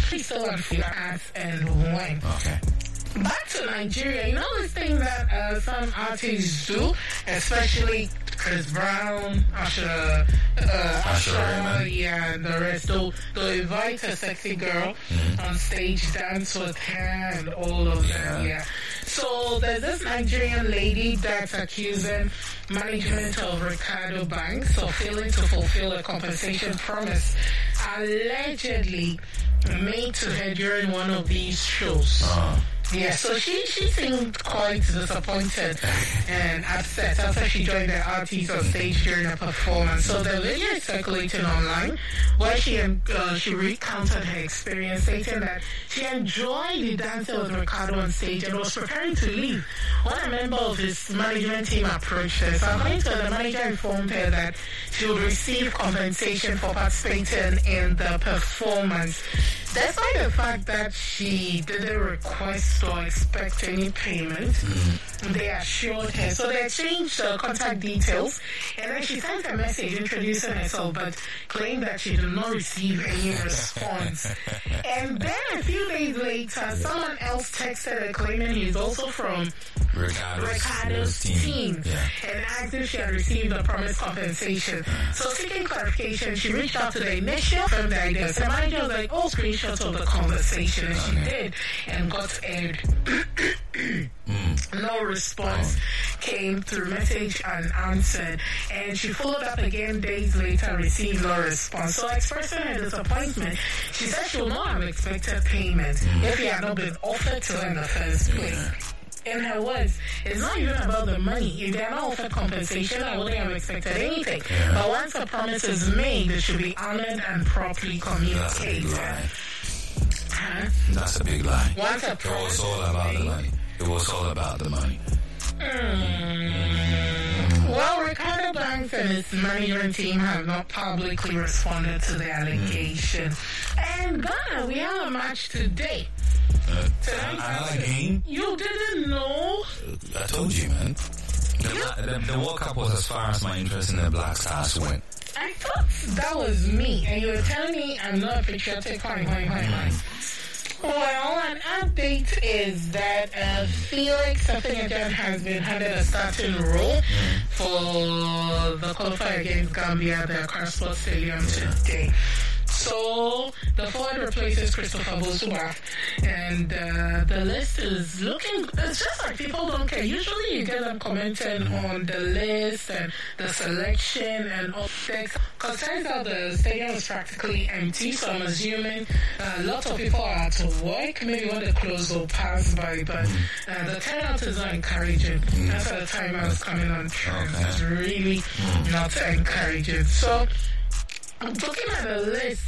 He's still on as and when. Okay. Back to Nigeria, you know this thing that some artists do, especially Chris Brown, Asha, and the rest. They'll invite a sexy girl on stage, dance with her, and all of that. Yeah. So there's this Nigerian lady that's accusing management of Ricardo Banks of failing to fulfill a compensation promise allegedly made to her during one of these shows. Yeah, so she seemed quite disappointed and upset after she joined the artist on stage during a performance. So the video is circulating online where she recounted her experience, stating that she enjoyed the dancing with Ricardo on stage and was preparing to leave when a member of his management team approached her. So according to her, the manager informed her that she would receive compensation for participating in the performance. Despite the fact that she didn't request or expect any payment, they assured her. So they exchanged contact details, and then she sent a message introducing herself, but claimed that she did not receive any response. And then a few days later, someone else texted her claiming he's also from Ricardo's team and asked if she had received the promised compensation. So seeking clarification, she reached out to the initial firm the idea. So the manager was like, screenshots of the conversation, and she did and got aired. No response came through message unanswered, and she followed up again days later, received no response. So expressing her disappointment, she said she would not have expected payment if he had not been offered to her in the first place. In her words, it's not even about the money. If they are not offered compensation, I wouldn't have expected anything. But once a promise is made, it should be honored and properly communicated. That's a big lie. Once a It promise was all about the money. It was all about the money. Well, Ricardo Banks and his management team have not publicly responded to the allegation. And Ghana, we have a match today. Another game? You didn't know? I told you, man. The World Cup was as far as my interest in the Black Stars went. I thought that was me, and you were telling me I'm not patriotic. Well, an update is that Felix Afenyajan has been handed a starting role for the qualifier against Gambia at the Accra Sports Stadium today. So the forward replaces Christopher Bosuba, and the list is looking. It's just like people don't care. Usually, you get them commenting on the list and the selection and all that. Because turns out the stadium is practically empty, so I'm assuming a lot of people are at work. Maybe when the close will pass by, but the turnout is not encouraging. That's why the time I was coming on trend. It's really not encouraging. So. Looking at the list,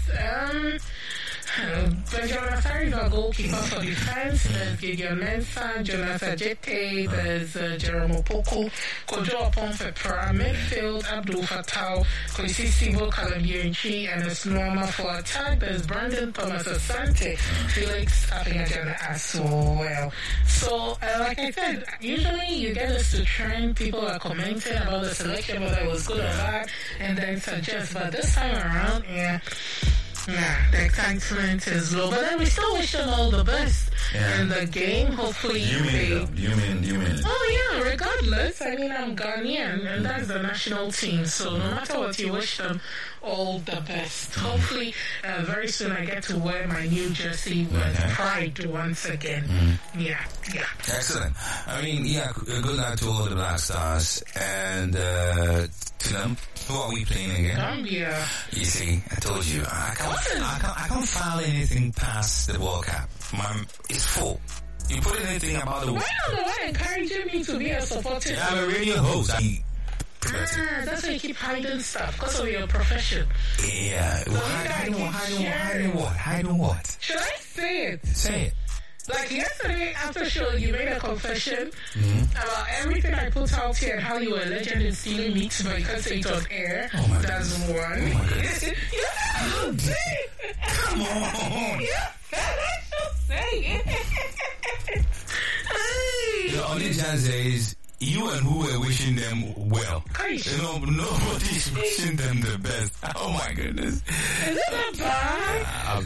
Benjamin Asari is our goalkeeper for defense. There's Gideon Mensah, Jonas Ajete, there's Jerome Opoku, Kojo Opon-Fepra, midfield, Abdul Fattah, Kwesi Sibo, Kalambienchi, and Esnuama for attack. There's Brandon Thomas Asante, Felix Afenyajan as well. So, like I said, usually you get us to trend. People are commenting about the selection, whether it was good or bad, and then suggest. But this time around, the excitement is low, but then we still wish them all the best in the game. Hopefully, You mean? Oh yeah, regardless. I mean, I'm Ghanaian, and that's the national team. So no matter what, you wish them all the best. Hopefully, very soon I get to wear my new jersey with pride once again. Yeah. Excellent. I mean, good luck to all the Black Stars and to them. Who are we playing again? Gambia. You see, I told you, I can't file anything past the World Cup. It's full. You put anything about the World Cup. Well, why encouraging me to be a supporter? I'm a radio host. That's why you keep hiding stuff, because of your profession. Yeah. Hiding what? Should I say it? Say it. Like yesterday after show, you made a confession about everything I put out here and how you were a legend in stealing meat, but you can't say it on air. That's one. Oh my goodness. Come on. Just say it. The only chance is you and who were wishing them well. Nobody's wishing them the best. Oh my goodness. Is it that bad?